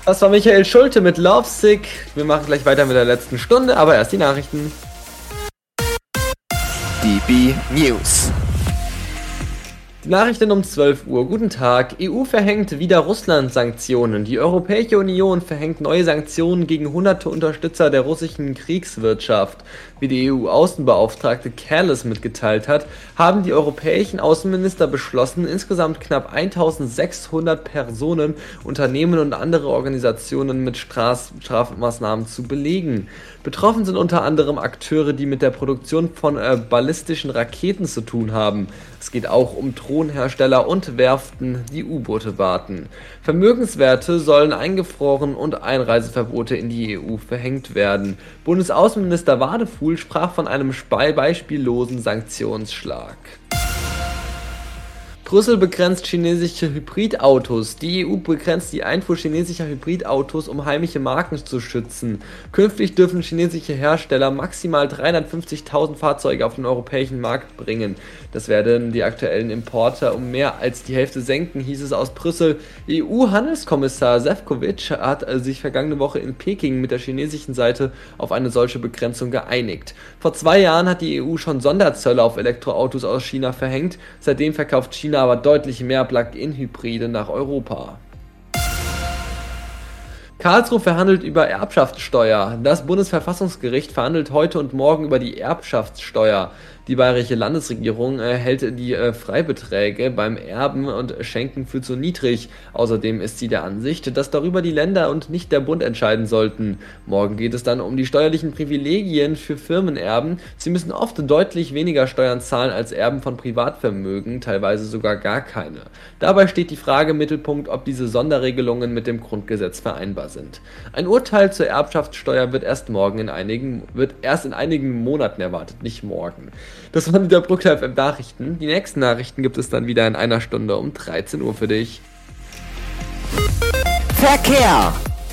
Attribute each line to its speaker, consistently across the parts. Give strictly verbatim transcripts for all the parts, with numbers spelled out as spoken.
Speaker 1: Das war Michael Schulte mit Lovesick. Wir machen gleich weiter mit der letzten Stunde, aber erst die Nachrichten.
Speaker 2: D B News.
Speaker 1: Die Nachrichten um zwölf Uhr. Guten Tag. E U verhängt wieder Russland-Sanktionen. Die Europäische Union verhängt neue Sanktionen gegen hunderte Unterstützer der russischen Kriegswirtschaft. Wie die E U-Außenbeauftragte Kallas mitgeteilt hat, haben die europäischen Außenminister beschlossen, insgesamt knapp eintausendsechshundert Personen, Unternehmen und andere Organisationen mit Straf- Strafmaßnahmen zu belegen. Betroffen sind unter anderem Akteure, die mit der Produktion von äh, ballistischen Raketen zu tun haben. Es geht auch um Drohnenhersteller und Werften, die U-Boote warten. Vermögenswerte sollen eingefroren und Einreiseverbote in die E U verhängt werden. Bundesaußenminister Wadefuhl sprach von einem beispiellosen Sanktionsschlag. Brüssel begrenzt chinesische Hybridautos. Die E U begrenzt die Einfuhr chinesischer Hybridautos, um heimische Marken zu schützen. Künftig dürfen chinesische Hersteller maximal dreihundertfünfzigtausend Fahrzeuge auf den europäischen Markt bringen. Das werden die aktuellen Importe um mehr als die Hälfte senken, hieß es aus Brüssel. E U-Handelskommissar Šefčovič hat sich vergangene Woche in Peking mit der chinesischen Seite auf eine solche Begrenzung geeinigt. Vor zwei Jahren hat die E U schon Sonderzölle auf Elektroautos aus China verhängt. Seitdem verkauft China aber deutlich mehr Plug-in-Hybride nach Europa. Karlsruhe verhandelt über Erbschaftssteuer. Das Bundesverfassungsgericht verhandelt heute und morgen über die Erbschaftssteuer. Die bayerische Landesregierung äh, hält die äh, Freibeträge beim Erben und Schenken für zu niedrig. Außerdem ist sie der Ansicht, dass darüber die Länder und nicht der Bund entscheiden sollten. Morgen geht es dann um die steuerlichen Privilegien für Firmenerben. Sie müssen oft deutlich weniger Steuern zahlen als Erben von Privatvermögen, teilweise sogar gar keine. Dabei steht die Frage im Mittelpunkt, ob diese Sonderregelungen mit dem Grundgesetz vereinbar sind. Ein Urteil zur Erbschaftssteuer wird erst morgen in einigen, wird erst in einigen Monaten erwartet, nicht morgen. Das waren die Brückler F M Nachrichten. Die nächsten Nachrichten gibt es dann wieder in einer Stunde um dreizehn Uhr für dich.
Speaker 2: Verkehr.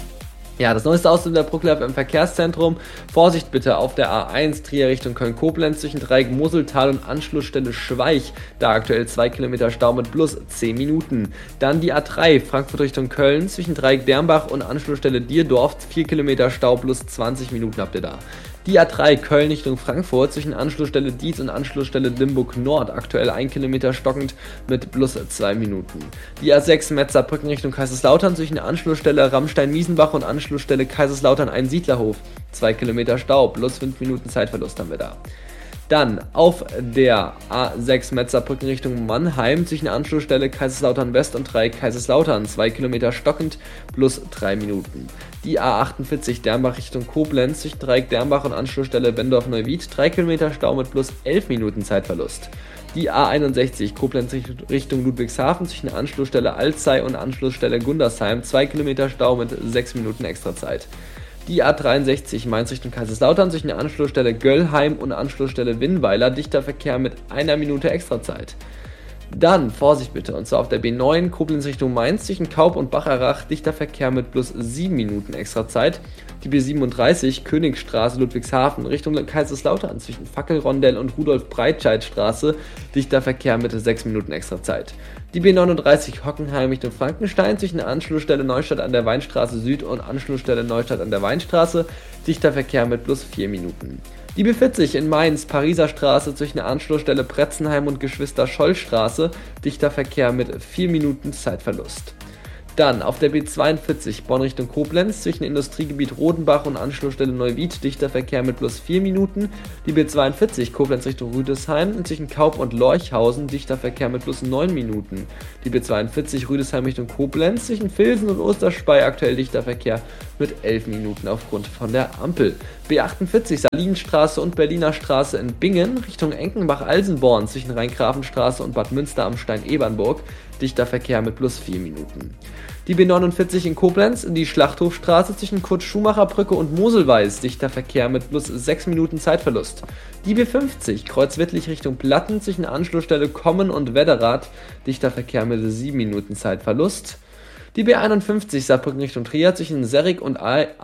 Speaker 1: Ja, das neueste aus dem Brückler F M Verkehrszentrum. Vorsicht bitte auf der A eins Trier Richtung Köln-Koblenz zwischen Dreieck Moseltal und Anschlussstelle Schweich. Da aktuell zwei Kilometer Stau mit plus zehn Minuten. Dann die A drei Frankfurt Richtung Köln zwischen Dreieck Dernbach und Anschlussstelle Dierdorf. vier Kilometer Stau plus zwanzig Minuten habt ihr da. Die A drei Köln Richtung Frankfurt zwischen Anschlussstelle Dietz und Anschlussstelle Limburg Nord, aktuell ein Kilometer stockend mit plus zwei Minuten. Die A sechs Metzerbrücken Richtung Kaiserslautern zwischen Anschlussstelle Rammstein-Miesenbach und Anschlussstelle Kaiserslautern Einsiedlerhof, zwei Kilometer Stau, plus fünf Minuten Zeitverlust haben wir da. Dann auf der A sechs Metzerbrücken Richtung Mannheim zwischen Anschlussstelle Kaiserslautern West und Dreieck Kaiserslautern, zwei Kilometer stockend, plus drei Minuten. Die A achtundvierzig Dernbach Richtung Koblenz zwischen Dreieck Dernbach und Anschlussstelle Bendorf-Neuwied, drei Kilometer Stau mit plus elf Minuten Zeitverlust. Die A einundsechzig Koblenz Richtung Ludwigshafen zwischen Anschlussstelle Alzey und Anschlussstelle Gundersheim, zwei Kilometer Stau mit sechs Minuten Extrazeit. Die A dreiundsechzig Mainz Richtung Kaiserslautern zwischen der Anschlussstelle Göllheim und Anschlussstelle Winnweiler, dichter Verkehr mit einer Minute Extrazeit. Dann, Vorsicht bitte, und zwar auf der B neun Koblenz Richtung Mainz zwischen Kaub und Bacharach, dichter Verkehr mit plus sieben Minuten Extrazeit. Die B siebenunddreißig Königstraße Ludwigshafen Richtung Kaiserslautern zwischen Fackelrondell und Rudolf-Breitscheid-Straße, dichter Verkehr mit sechs Minuten Extrazeit. Die B neununddreißig Hockenheim Richtung Frankenstein zwischen der Anschlussstelle Neustadt an der Weinstraße Süd und Anschlussstelle Neustadt an der Weinstraße, dichter Verkehr mit plus vier Minuten. Die B vierzig in Mainz, Pariser Straße zwischen der Anschlussstelle Pretzenheim und Geschwister-Scholl-Straße, dichter Verkehr mit vier Minuten Zeitverlust. Dann auf der B zweiundvierzig Bonn Richtung Koblenz zwischen Industriegebiet Rodenbach und Anschlussstelle Neuwied, dichter Verkehr mit plus vier Minuten. Die B zweiundvierzig Koblenz Richtung Rüdesheim zwischen Kaub und Lorchhausen, dichter Verkehr mit plus neun Minuten. Die B zweiundvierzig Rüdesheim Richtung Koblenz zwischen Vilsen und Osterspey, aktuell dichter Verkehr mit elf Minuten aufgrund von der Ampel. B achtundvierzig Salinstraße und Berliner Straße in Bingen Richtung Enkenbach-Alsenborn zwischen Rheingrafenstraße und Bad Münster am Stein-Ebernburg, dichter Verkehr mit plus vier Minuten. Die B neunundvierzig in Koblenz, die Schlachthofstraße zwischen Kurt-Schumacher-Brücke und Moselweiß, dichter Verkehr mit plus sechs Minuten Zeitverlust. Die B fünfzig Kreuzwittlich Richtung Platten zwischen Anschlussstelle Kommen und Wedderath, dichter Verkehr mit sieben Minuten Zeitverlust. Die B einundfünfzig Saarbrücken Richtung Trier zwischen Serrig und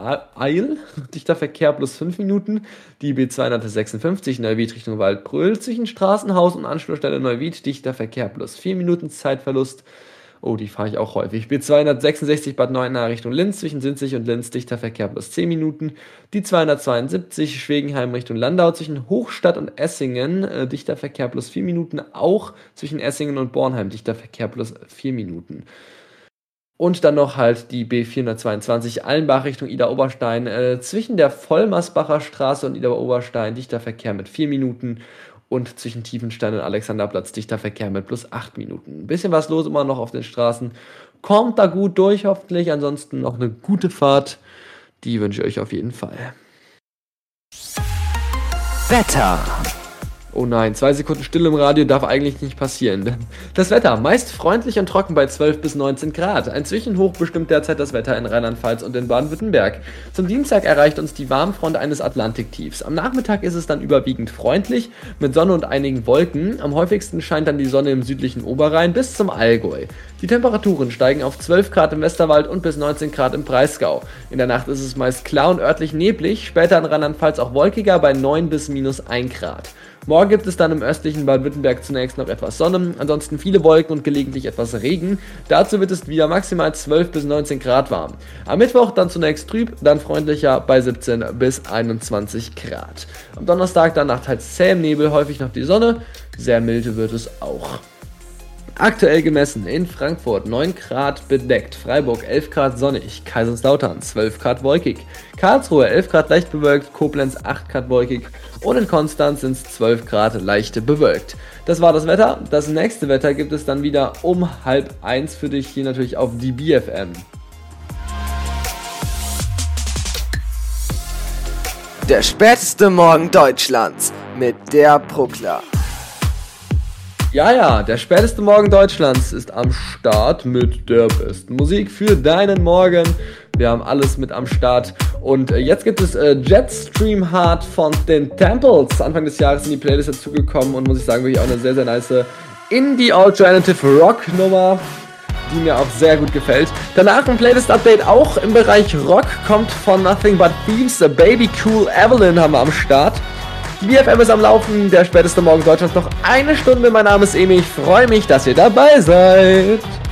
Speaker 1: Eil, dichter Verkehr plus fünf Minuten. Die B zweihundertsechsundfünfzig Neuwied Richtung Waldbröl zwischen Straßenhaus und Anschlussstelle Neuwied, dichter Verkehr plus vier Minuten Zeitverlust. Oh, die fahre ich auch häufig. B zweihundertsechsundsechzig Bad Neuenahr Richtung Linz, zwischen Sinzig und Linz, dichter Verkehr plus zehn Minuten. Die zweihundertzweiundsiebzig Schwegenheim Richtung Landau, zwischen Hochstadt und Essingen, äh, dichter Verkehr plus vier Minuten. Auch zwischen Essingen und Bornheim, dichter Verkehr plus vier Minuten. Und dann noch halt die B vierhundertzweiundzwanzig Allenbach Richtung Idar-Oberstein, äh, zwischen der Vollmersbacher Straße und Idar-Oberstein, dichter Verkehr mit vier Minuten. Und zwischen Tiefenstein und Alexanderplatz dichter Verkehr mit plus acht Minuten. Ein bisschen was los immer noch auf den Straßen. Kommt da gut durch, hoffentlich. Ansonsten noch eine gute Fahrt. Die wünsche ich euch auf jeden Fall.
Speaker 2: Wetter.
Speaker 1: Oh nein, zwei Sekunden Stille im Radio darf eigentlich nicht passieren. Das Wetter, meist freundlich und trocken bei zwölf bis neunzehn Grad. Ein Zwischenhoch bestimmt derzeit das Wetter in Rheinland-Pfalz und in Baden-Württemberg. Zum Dienstag erreicht uns die Warmfront eines Atlantiktiefs. Am Nachmittag ist es dann überwiegend freundlich, mit Sonne und einigen Wolken. Am häufigsten scheint dann die Sonne im südlichen Oberrhein bis zum Allgäu. Die Temperaturen steigen auf zwölf Grad im Westerwald und bis neunzehn Grad im Breisgau. In der Nacht ist es meist klar und örtlich neblig, später in Rheinland-Pfalz auch wolkiger bei neun bis minus ein Grad. Morgen gibt es dann im östlichen Baden-Württemberg zunächst noch etwas Sonne, ansonsten viele Wolken und gelegentlich etwas Regen. Dazu wird es wieder maximal zwölf bis neunzehn Grad warm. Am Mittwoch dann zunächst trüb, dann freundlicher bei siebzehn bis einundzwanzig Grad. Am Donnerstag dann nach teils zähem Nebel häufig noch die Sonne, sehr milde wird es auch. Aktuell gemessen in Frankfurt neun Grad bedeckt, Freiburg elf Grad sonnig, Kaiserslautern zwölf Grad wolkig, Karlsruhe elf Grad leicht bewölkt, Koblenz acht Grad wolkig und in Konstanz sind es zwölf Grad leicht bewölkt. Das war das Wetter. Das nächste Wetter gibt es dann wieder um halb eins für dich hier natürlich auf D B F M.
Speaker 2: Der späteste Morgen Deutschlands mit der Bruckler.
Speaker 1: Ja, ja, der späteste Morgen Deutschlands ist am Start mit der besten Musik für deinen Morgen. Wir haben alles mit am Start. Und äh, jetzt gibt es äh, Jetstream Heart von den Temples. Anfang des Jahres in die Playlist dazugekommen und muss ich sagen, wirklich auch eine sehr, sehr nice Indie Alternative Rock Nummer, die mir auch sehr gut gefällt. Danach ein Playlist-Update auch im Bereich Rock, kommt von Nothing But Thieves. Baby Cool Evelyn haben wir am Start. Die B F M ist am Laufen, der späteste Morgen Deutschlands noch eine Stunde. Mein Name ist Emi, ich freue mich, dass ihr dabei seid.